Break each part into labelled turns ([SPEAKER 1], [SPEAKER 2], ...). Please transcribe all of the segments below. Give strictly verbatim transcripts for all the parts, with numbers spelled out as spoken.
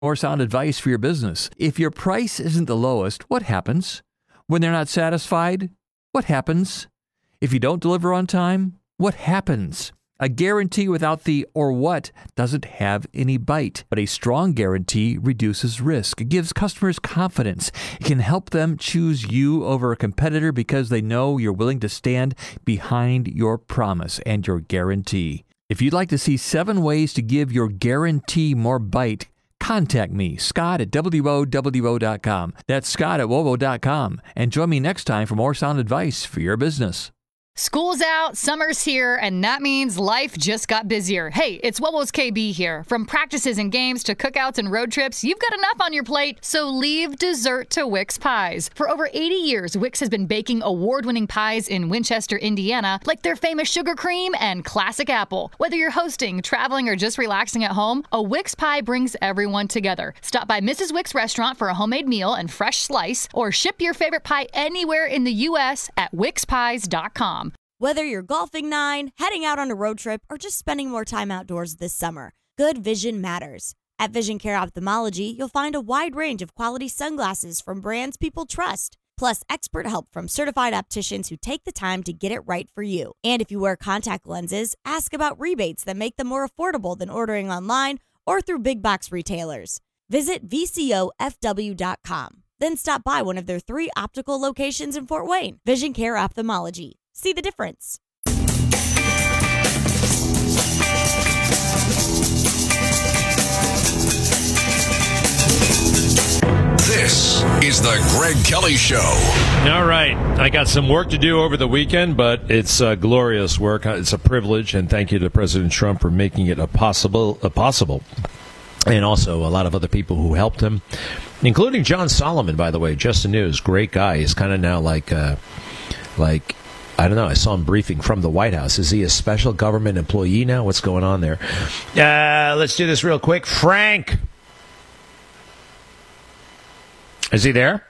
[SPEAKER 1] More sound advice for your business. If your price isn't the lowest, what happens? When they're not satisfied, what happens? If you don't deliver on time, what happens? A guarantee without the or what doesn't have any bite, but a strong guarantee reduces risk. It gives customers confidence. It can help them choose you over a competitor because they know you're willing to stand behind your promise and your guarantee. If you'd like to see seven ways to give your guarantee more bite, contact me, Scott at W O W O dot com. That's Scott at W O W O dot com. And join me next time for more sound advice for your business.
[SPEAKER 2] School's out, summer's here, and that means life just got busier. Hey, it's W O W O's K B here. From practices and games to cookouts and road trips, you've got enough on your plate, so leave dessert to Wix Pies. For over eighty years, Wix has been baking award-winning pies in Winchester, Indiana, like their famous sugar cream and classic apple. Whether you're hosting, traveling, or just relaxing at home, a Wix pie brings everyone together. Stop by Missus Wix restaurant for a homemade meal and fresh slice, or ship your favorite pie anywhere in the U S at wix pies dot com.
[SPEAKER 3] Whether you're golfing nine, heading out on a road trip, or just spending more time outdoors this summer, good vision matters. At Vision Care Ophthalmology, you'll find a wide range of quality sunglasses from brands people trust, plus expert help from certified opticians who take the time to get it right for you. And if you wear contact lenses, ask about rebates that make them more affordable than ordering online or through big box retailers. Visit V C O F W dot com. Then stop by one of their three optical locations in Fort Wayne. Vision Care Ophthalmology. See the difference.
[SPEAKER 4] This is the Greg Kelly Show.
[SPEAKER 5] All right. I got some work to do over the weekend, but it's uh, glorious work. It's a privilege, and thank you to President Trump for making it a possible, a possible. And also a lot of other people who helped him, including John Solomon, by the way. Just the News, great guy. He's kind of now like, uh, like, I don't know. I saw him briefing from the White House. Is he a special government employee now? What's going on there? Uh, let's do this real quick. Frank. Is he there?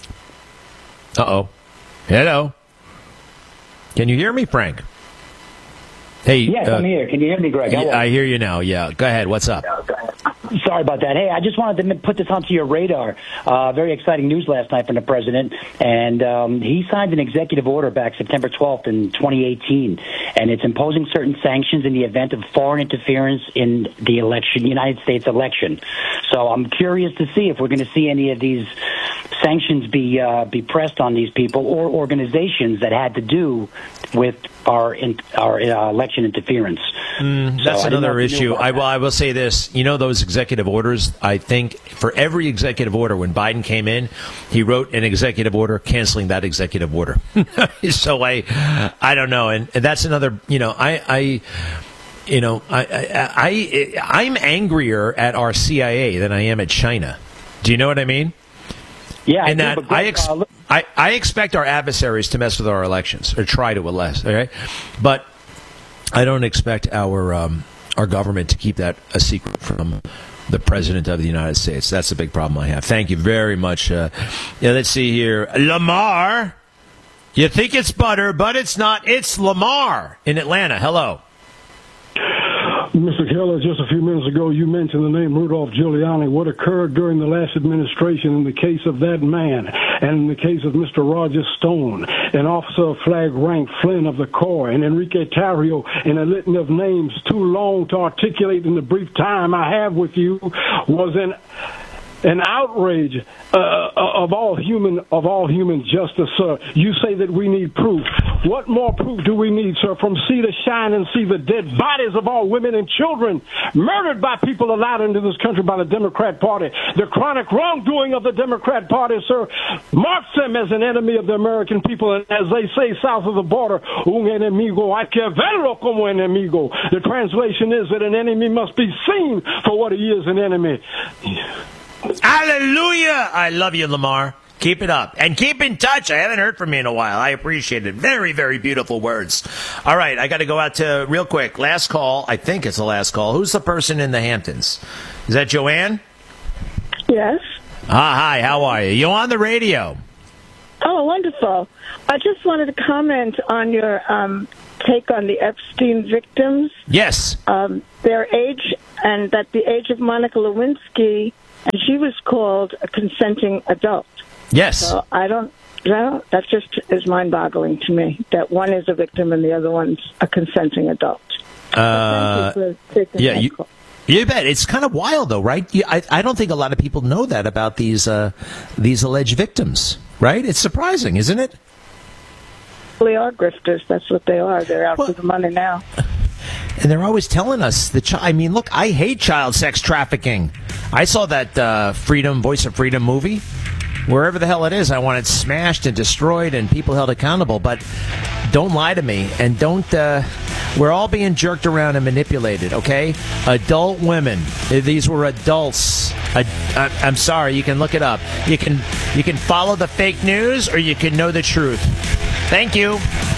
[SPEAKER 5] Uh-oh. Hello. Can you hear me, Frank? Hey.
[SPEAKER 6] Yes,
[SPEAKER 5] uh,
[SPEAKER 6] I'm here. Can you hear me, Greg?
[SPEAKER 5] Yeah, I hear you now. Yeah. Go ahead. What's up?
[SPEAKER 6] Sorry about that. Hey, I just wanted to put this onto your radar. Uh, very exciting news last night from the president, and um, he signed an executive order back September twelfth in twenty eighteen, and it's imposing certain sanctions in the event of foreign interference in the election, United States election. So I'm curious to see if we're going to see any of these sanctions be uh, be pressed on these people or organizations that had to do with our in, our uh, election interference.
[SPEAKER 5] Mm, that's
[SPEAKER 6] so
[SPEAKER 5] another issue. I will, I will say this. You know those executive orders? I think for every executive order, when Biden came in, he wrote an executive order canceling that executive order. So I, I don't know. And that's another, you know, I, I you know, I, I, I, I'm angrier at our C I A than I am at China. Do you know what I mean?
[SPEAKER 6] Yeah,
[SPEAKER 5] and
[SPEAKER 6] I
[SPEAKER 5] that
[SPEAKER 6] do,
[SPEAKER 5] I, ex-
[SPEAKER 6] uh,
[SPEAKER 5] I I expect our adversaries to mess with our elections or try to, less. Okay, but I don't expect our um, our government to keep that a secret from the President of the United States. That's the big problem I have. Thank you very much. Uh, yeah, let's see here, Lamar. You think it's butter, but it's not. It's Lamar in Atlanta. Hello.
[SPEAKER 7] Mister Keller, just a few minutes ago, you mentioned the name Rudolph Giuliani. What occurred during the last administration in the case of that man and in the case of Mister Roger Stone, and Officer Flag Rank Flynn of the Corps, and Enrique Tarrio, and a litany of names too long to articulate in the brief time I have with you, was an an outrage uh, of all human of all human justice, sir. You say that we need proof. What more proof do we need, sir, from sea to shine and see the dead bodies of all women and children murdered by people allowed into this country by the Democrat Party? The chronic wrongdoing of the Democrat Party, sir, marks them as an enemy of the American people. And as they say south of the border, un enemigo hay que verlo como enemigo. The translation is that an enemy must be seen for what he is, an enemy.
[SPEAKER 5] Hallelujah! I love you, Lamar. Keep it up. And keep in touch. I haven't heard from you in a while. I appreciate it. Very, very beautiful words. All right, I got to go out to, real quick, last call. I think it's the last call. Who's the person in the Hamptons? Is that Joanne?
[SPEAKER 8] Yes.
[SPEAKER 5] Ah, hi, how are you? You on the radio?
[SPEAKER 8] Oh, wonderful. I just wanted to comment on your um, take on the Epstein victims.
[SPEAKER 5] Yes.
[SPEAKER 8] Um, their age, and that the age of Monica Lewinsky was called a consenting adult.
[SPEAKER 5] Yes.
[SPEAKER 8] So I don't, that, that just is mind-boggling to me, that one is a victim and the other one's a consenting adult.
[SPEAKER 5] Uh,
[SPEAKER 8] so thank you for
[SPEAKER 5] yeah,
[SPEAKER 8] taking
[SPEAKER 5] you,
[SPEAKER 8] that call.
[SPEAKER 5] you bet. It's kind of wild, though, right? You, I, I don't think a lot of people know that about these uh, these alleged victims, right? It's surprising, isn't it?
[SPEAKER 8] They are grifters. That's what they are. They're out
[SPEAKER 5] Well,
[SPEAKER 8] for the money now.
[SPEAKER 5] And they're always telling us the. Chi- I mean, look, I hate child sex trafficking. I saw that uh, Freedom, Voice of Freedom movie. Wherever the hell it is, I want it smashed and destroyed and people held accountable. But don't lie to me, and don't. Uh, we're all being jerked around and manipulated. Okay, adult women. These were adults. I, I, I'm sorry. You can look it up. You can you can follow the fake news, or you can know the truth. Thank you.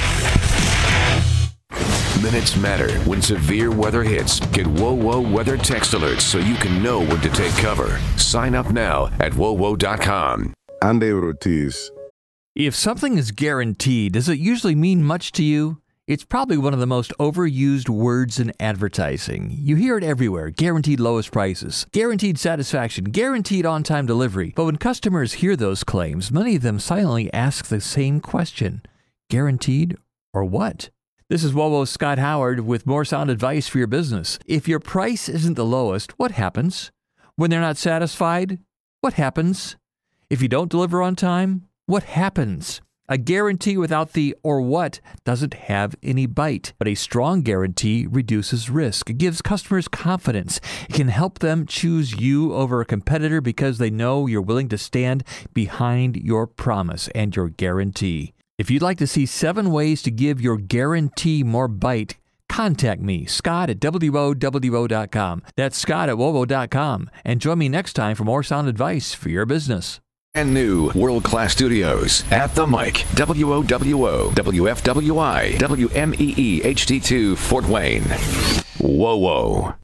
[SPEAKER 4] Minutes matter when severe weather hits. Get Whoa Whoa weather text alerts so you can know when to take cover. Sign up now at whoa whoa dot com.
[SPEAKER 9] Andy Ortiz.
[SPEAKER 1] If something is guaranteed, does it usually mean much to you? It's probably one of the most overused words in advertising. You hear it everywhere. Guaranteed lowest prices, guaranteed satisfaction, guaranteed on-time delivery. But when customers hear those claims, many of them silently ask the same question. Guaranteed or what? This is Wowo's Scott Howard with more sound advice for your business. If your price isn't the lowest, what happens? When they're not satisfied, what happens? If you don't deliver on time, what happens? A guarantee without the or what doesn't have any bite, but a strong guarantee reduces risk. It gives customers confidence. It can help them choose you over a competitor because they know you're willing to stand behind your promise and your guarantee. If you'd like to see seven ways to give your guarantee more bite, contact me, Scott at W O W O dot com. That's Scott at W O W O dot com. And join me next time for more sound advice for your business.
[SPEAKER 4] And new world-class studios at the mic. W O W O, W F W I, W M E E H D two, Fort Wayne. Whoa, whoa.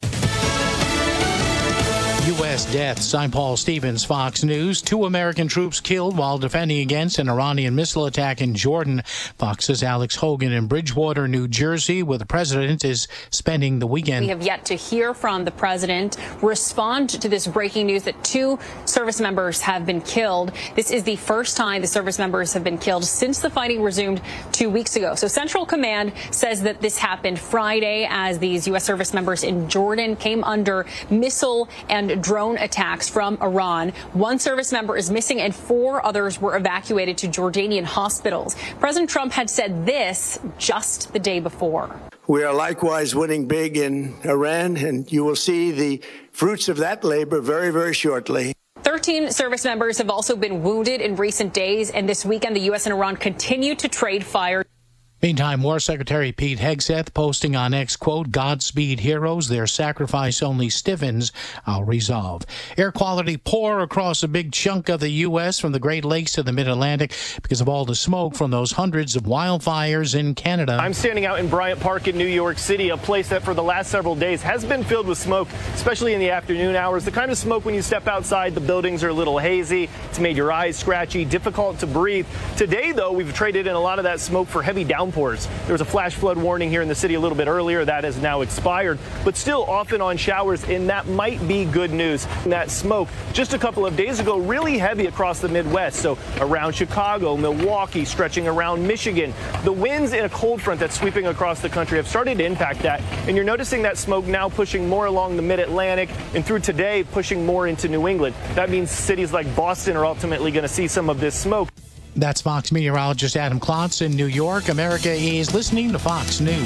[SPEAKER 10] U S deaths. I'm Paul Stevens, Fox News. Two American troops killed while defending against an Iranian missile attack in Jordan. Fox's Alex Hogan in Bridgewater, New Jersey, where the president is spending the weekend.
[SPEAKER 11] We have yet to hear from the president respond to this breaking news that two service members have been killed. This is the first time the service members have been killed since the fighting resumed two weeks ago. So Central Command says that this happened Friday as these U S service members in Jordan came under missile and drone attacks from Iran. One service member is missing and four others were evacuated to Jordanian hospitals. President Trump had said this just the day before.
[SPEAKER 12] We are likewise winning big in Iran, and you will see the fruits of that labor very, very shortly.
[SPEAKER 11] thirteen service members have also been wounded in recent days, and this weekend the U S and Iran continue to trade fire.
[SPEAKER 10] Meantime, War Secretary Pete Hegseth posting on X, quote, Godspeed heroes, their sacrifice only stiffens our resolve. Air quality poor across a big chunk of the U S from the Great Lakes to the Mid-Atlantic because of all the smoke from those hundreds of wildfires in Canada.
[SPEAKER 13] I'm standing out in Bryant Park in New York City, a place that for the last several days has been filled with smoke, especially in the afternoon hours. The kind of smoke when you step outside, the buildings are a little hazy. It's made your eyes scratchy, difficult to breathe. Today, though, we've traded in a lot of that smoke for heavy downpours. There was a flash flood warning here in the city a little bit earlier. That has now expired, but still off and on showers, and that might be good news. That smoke just a couple of days ago really heavy across the Midwest, so around Chicago, Milwaukee, stretching around Michigan. The winds in a cold front that's sweeping across the country have started to impact that, and you're noticing that smoke now pushing more along the Mid-Atlantic and through today pushing more into New England. That means cities like Boston are ultimately going to see some of this smoke.
[SPEAKER 10] That's Fox meteorologist Adam Klotz in New York. America is listening to Fox News.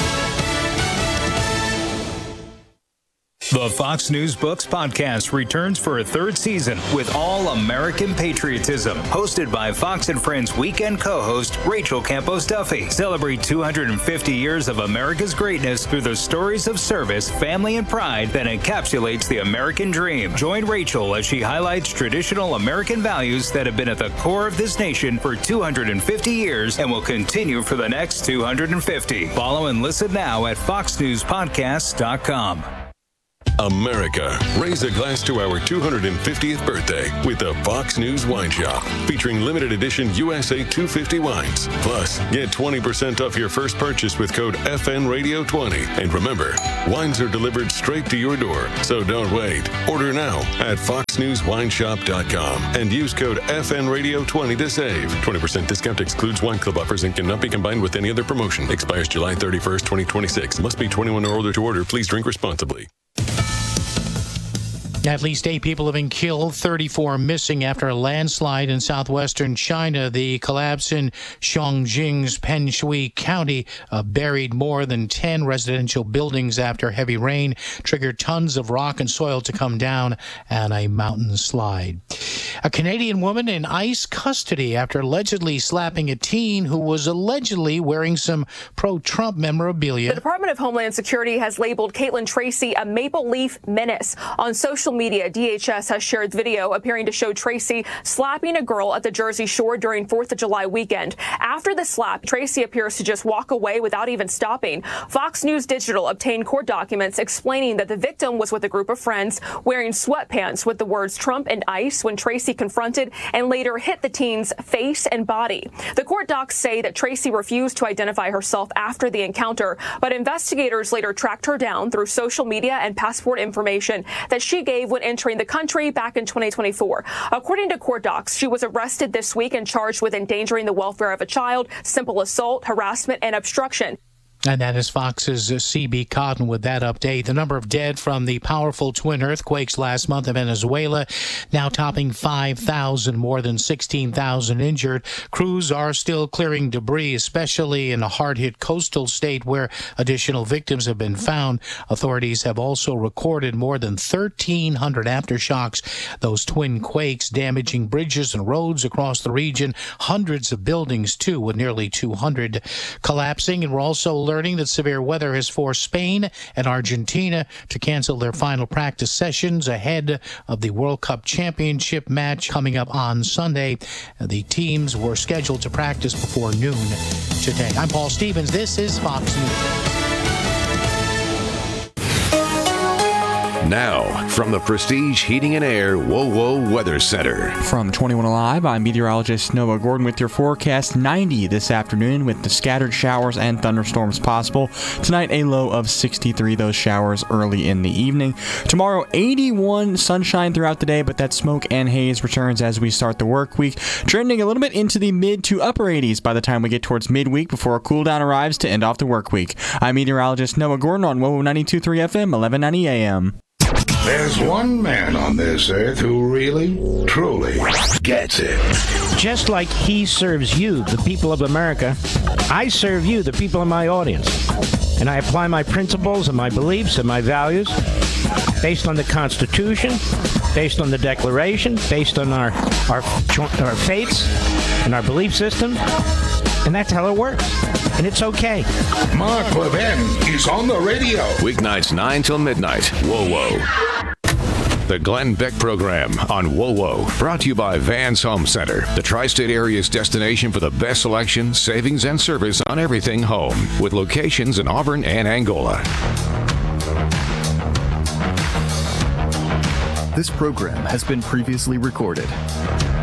[SPEAKER 14] The Fox News Books podcast returns for a third season with all American patriotism. Hosted by Fox and Friends weekend co-host Rachel Campos Duffy. Celebrate two hundred fifty years of America's greatness through the stories of service, family, and pride that encapsulates the American dream. Join Rachel as she highlights traditional American values that have been at the core of this nation for two hundred fifty years and will continue for the next two hundred fifty. Follow and listen now at fox news podcast dot com.
[SPEAKER 9] America, raise a glass to our two hundred fiftieth birthday with the Fox News Wine Shop, featuring limited edition U S A two fifty wines. Plus, get twenty percent off your first purchase with code F N Radio twenty. And remember, wines are delivered straight to your door, so don't wait. Order now at fox news wine shop dot com and use code F N Radio twenty to save. twenty percent discount excludes wine club offers and cannot be combined with any other promotion. Expires July thirty-first, twenty twenty-six. Must be twenty-one or older to order. Please drink responsibly.
[SPEAKER 10] At least eight people have been killed, thirty-four missing after a landslide in southwestern China. The collapse in Shangjing's Penshui County uh, buried more than ten residential buildings after heavy rain triggered tons of rock and soil to come down and a mountain slide. A Canadian woman in ICE custody after allegedly slapping a teen who was allegedly wearing some pro-Trump memorabilia.
[SPEAKER 15] The Department of Homeland Security has labeled Caitlin Tracy a Maple Leaf menace. On social media, D H S has shared video appearing to show Tracy slapping a girl at the Jersey Shore during fourth of July weekend. After the slap, Tracy appears to just walk away without even stopping. Fox News Digital obtained court documents explaining that the victim was with a group of friends wearing sweatpants with the words Trump and ICE when Tracy confronted and later hit the teen's face and body. The court docs say that Tracy refused to identify herself after the encounter, but investigators later tracked her down through social media and passport information that she gave when entering the country back in twenty twenty-four. According to court docs, she was arrested this week and charged with endangering the welfare of a child, simple assault, harassment, and obstruction.
[SPEAKER 10] And that is Fox's uh, C B Cotton with that update. The number of dead from the powerful twin earthquakes last month in Venezuela now topping five thousand, more than sixteen thousand injured. Crews are still clearing debris, especially in a hard-hit coastal state where additional victims have been found. Authorities have also recorded more than thirteen hundred aftershocks. Those twin quakes damaging bridges and roads across the region. Hundreds of buildings, too, with nearly two hundred collapsing. And we're also learning that severe weather has forced Spain and Argentina to cancel their final practice sessions ahead of the World Cup Championship match coming up on Sunday. The teams were scheduled to practice before noon today. I'm Paul Stevens. This is Fox News.
[SPEAKER 4] Now, from the Prestige Heating and Air WoWo Weather Center.
[SPEAKER 16] From twenty-one Alive, I'm meteorologist Noah Gordon with your forecast. ninety this afternoon with the scattered showers and thunderstorms possible. Tonight, a low of sixty-three, those showers early in the evening. Tomorrow, eighty-one, sunshine throughout the day, but that smoke and haze returns as we start the work week, trending a little bit into the mid to upper eighties by the time we get towards midweek before a cool down arrives to end off the work week. I'm meteorologist Noah Gordon on WoWo ninety-two point three F M, eleven ninety A M.
[SPEAKER 17] There's one man on this earth who really, truly gets it.
[SPEAKER 18] Just like he serves you, the people of America, I serve you, the people in my audience. And I apply my principles and my beliefs and my values based on the Constitution, based on the Declaration, based on our, our, our faiths and our belief system. And that's how it works. And it's okay.
[SPEAKER 17] Mark Levin is on the radio.
[SPEAKER 4] Weeknights nine till midnight. WoWo. The Glenn Beck Program on WoWo. Brought to you by Vans Home Center, the tri-state area's destination for the best selection, savings, and service on everything home, with locations in Auburn and Angola.
[SPEAKER 19] This program has been previously recorded.